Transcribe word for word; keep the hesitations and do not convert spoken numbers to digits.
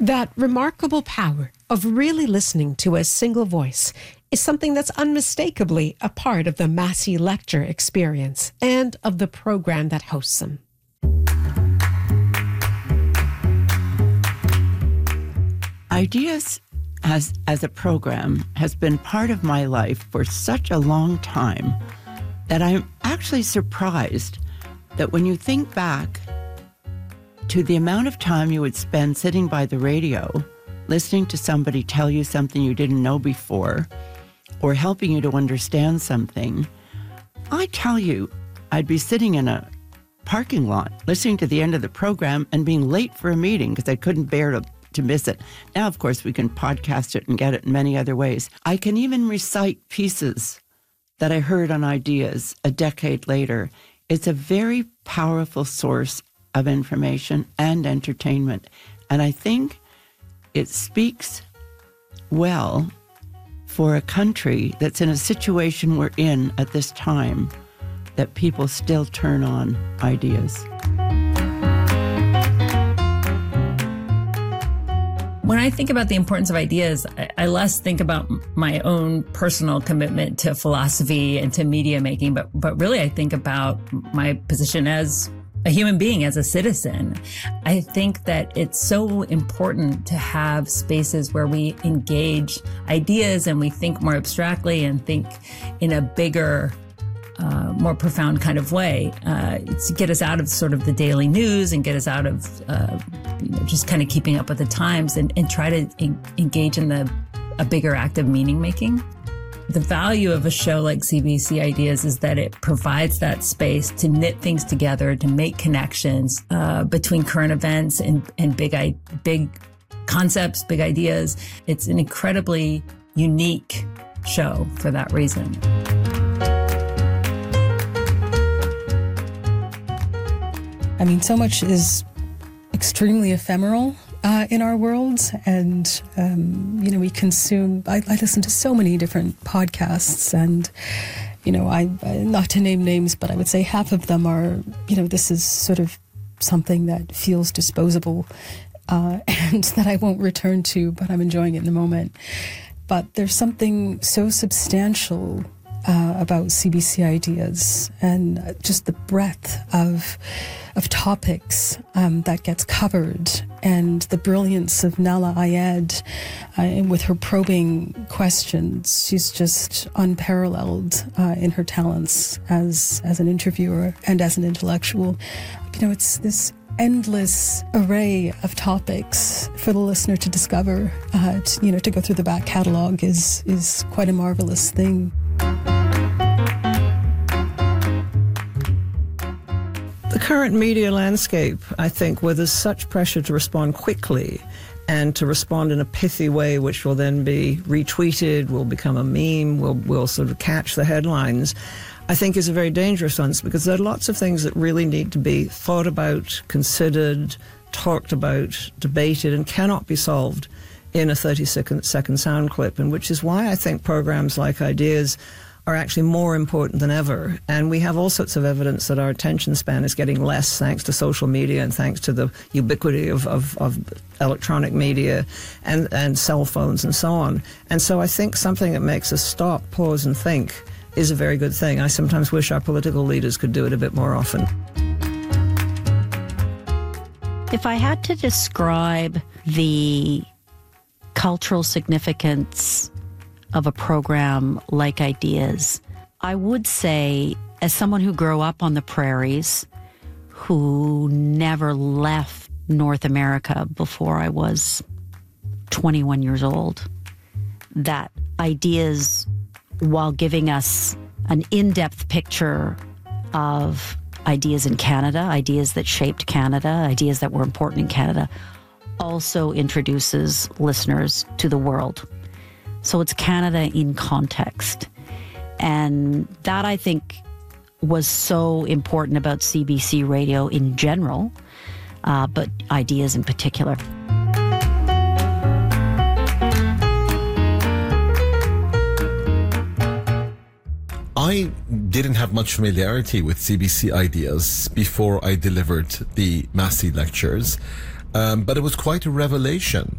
That remarkable power of really listening to a single voice is something that's unmistakably a part of the Massey Lecture experience and of the program that hosts them. Ideas as, as a program has been part of my life for such a long time that I'm actually surprised that when you think back to the amount of time you would spend sitting by the radio, listening to somebody tell you something you didn't know before, or helping you to understand something, I tell you, I'd be sitting in a parking lot listening to the end of the program and being late for a meeting because I couldn't bear to, to miss it. Now, of course, we can podcast it and get it in many other ways. I can even recite pieces that I heard on Ideas a decade later. It's a very powerful source of information and entertainment. And I think it speaks well for a country that's in a situation we're in at this time, that people still turn on Ideas. When I think about the importance of ideas, I, I less think about my own personal commitment to philosophy and to media making, but but really I think about my position as a human being, as a citizen. I think that it's so important to have spaces where we engage ideas and we think more abstractly and think in a bigger, uh, more profound kind of way, uh, to get us out of sort of the daily news and get us out of uh, you know, just kind of keeping up with the times, and, and try to en- engage in the a bigger act of meaning making. The value of a show like C B C Ideas is that it provides that space to knit things together, to make connections uh, between current events and, and big, big concepts, big ideas. It's an incredibly unique show for that reason. I mean, so much is extremely ephemeral Uh, in our world, and um, you know, we consume. I, I listen to so many different podcasts, and you know, I, I not to name names, but I would say half of them are, you know, this is sort of something that feels disposable uh, and that I won't return to, but I'm enjoying it in the moment. But there's something so substantial uh, about C B C Ideas, and just the breadth of of topics um, that gets covered, and the brilliance of Nahlah Ayed, uh, and with her probing questions. She's just unparalleled uh, in her talents as as an interviewer and as an intellectual. You know, it's this endless array of topics for the listener to discover. Uh, to, you know, to go through the back catalog is is quite a marvelous thing. The current media landscape, I think, where there's such pressure to respond quickly and to respond in a pithy way, which will then be retweeted, will become a meme, will will sort of catch the headlines, I think is a very dangerous one, because there are lots of things that really need to be thought about, considered, talked about, debated, and cannot be solved in a thirty second sound clip, and which is why I think programs like Ideas are actually more important than ever. And we have all sorts of evidence that our attention span is getting less thanks to social media and thanks to the ubiquity of, of, of electronic media and, and cell phones and so on. And so I think something that makes us stop, pause and think is a very good thing. I sometimes wish our political leaders could do it a bit more often. If I had to describe the cultural significance of a program like Ideas, I would say, as someone who grew up on the prairies, who never left North America before I was twenty-one years old, that Ideas, while giving us an in-depth picture of ideas in Canada, ideas that shaped Canada, ideas that were important in Canada, also introduces listeners to the world. So it's Canada in context. And that, I think, was so important about C B C Radio in general, uh, but Ideas in particular. I didn't have much familiarity with C B C Ideas before I delivered the Massey lectures, um, but it was quite a revelation